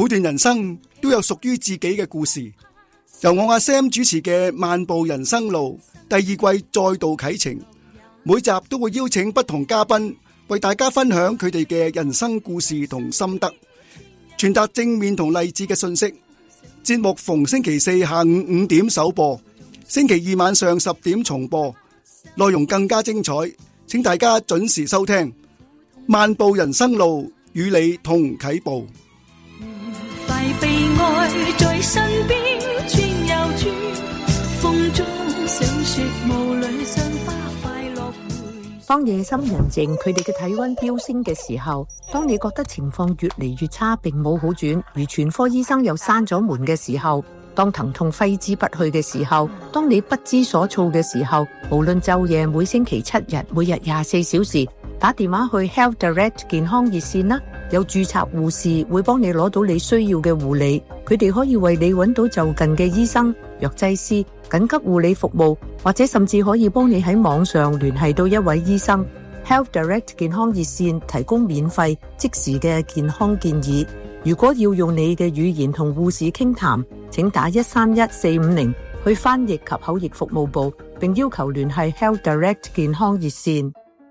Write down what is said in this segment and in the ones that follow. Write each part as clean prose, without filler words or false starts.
每段人生都有屬於自己嘅故事。由我阿 Sam 主持嘅《漫步人生路》第二季再度啟程，每集都會邀請不同嘉賓為大家分享佢哋嘅人生故事同心得，傳達正面同勵志嘅信息。節目逢星期四下午5點首播，星期二晚上10點重播，內容更加精彩，請大家準時收聽《漫步人生路》，與你同啟步。 快被愛在身邊轉又轉，風中小雪霧裏賞花快樂回。 當夜深人靜，佢哋嘅體溫飆升嘅時候，當你覺得情況越嚟越差，並冇好轉，而全科醫生又閂咗門嘅時候，當疼痛揮之不去嘅時候，當你不知所措嘅時候，無論晝夜，每星期7日，每日24小時，打電話去 Health Direct 健康熱線啦。有註冊護士會幫你攞到你需要嘅護理，佢哋可以為你揾到就近嘅醫生、藥劑師、緊急護理服務，或者甚至可以幫你喺網上聯繫到一位醫生。Health Direct 健康熱線提供免費即時嘅健康建議。如果要用你嘅語言同護士傾談，請打131450去翻譯及口譯服務部，並要求聯繫 Health Direct 健康熱線。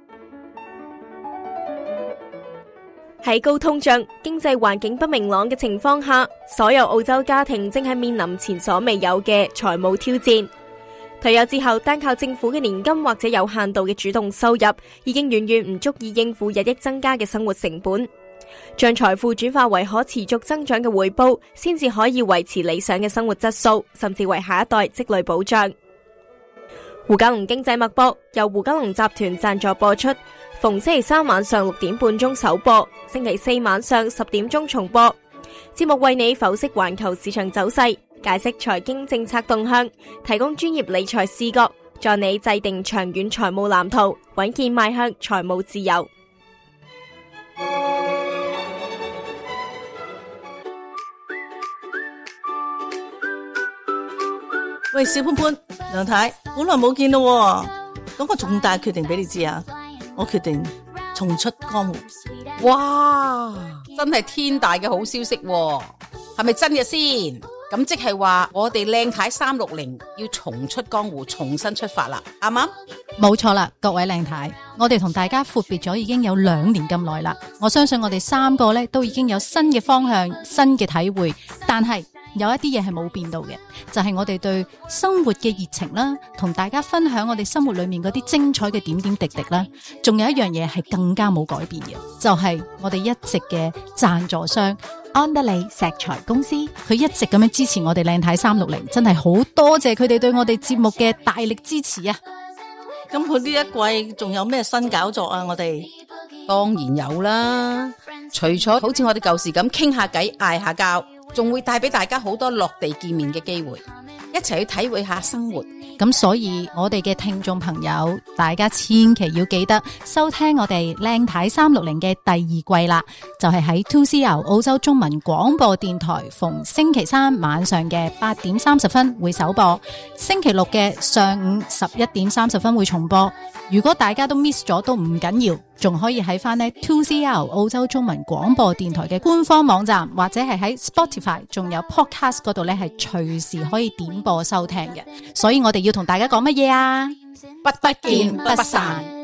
喺高通脹、經濟環境不明朗嘅情況下，所有澳洲家庭正係面臨前所未有嘅財務挑戰。退休之後，單靠政府嘅年金或者有限度嘅主動收入，已經遠遠唔足以應付日益增加嘅生活成本。將財富轉化為可持續增長嘅回報，先至可以維持理想嘅生活質素，甚至為下一代積累保障。胡嘉龍經濟脈搏由胡嘉龍集團贊助播出，逢星期三晚上6點半鐘首播，星期四晚上10點鐘重播。節目為你剖析環球市場走勢，解釋財經政策動向，提供專業理財視角，助你制定長遠財務藍圖，穩健邁向財務自由。 喂，小潘潘、梁太，好耐冇見咯，講個重大決定俾你知啊！我決定重出江湖。 哇，真係天大嘅好消息喎，係咪真嘅先？咁即係話我哋靚太360要重出江湖，重新出發啦，啱唔啱？ 冇錯啦，各位靚太，我哋同大家闊別咗已經有2年咁耐啦。我相信我哋3個咧都已經有新嘅方向、新嘅體會，但係有一啲嘢係冇變到嘅，就係我哋對生活嘅熱情啦，同大家分享我哋生活裏面嗰啲精彩嘅點點滴滴啦。仲有一樣嘢係更加冇改變嘅，就係我哋一直嘅贊助商安德利石材公司，佢一直咁樣支持我哋靚太360，真係好多謝佢哋對我哋節目嘅大力支持啊！ 咁佢呢一季仲有咩新搞作啊？我哋當然有啦，除咗好似我哋舊時咁傾下偈、嗌下交，仲會帶俾大家好多落地見面嘅機會，一齊去體會下生活。 咁所以我哋嘅聽眾朋友，大家千祈要記得收聽我哋靚太360嘅第2季啦，就係喺 2CR 澳洲中文廣播電台逢星期3晚上嘅8點30分會首播，星期六嘅上午11點30分會重播。如果大家都 miss 咗都唔緊要，仲可以喺翻呢 2CR 澳洲中文廣播電台嘅官方網站，或者係喺 Spotify 仲有 Podcast 嗰度呢，係隨時可以點播收聽嘅。所以我哋要同大家講乜嘢啊？ 不見不散。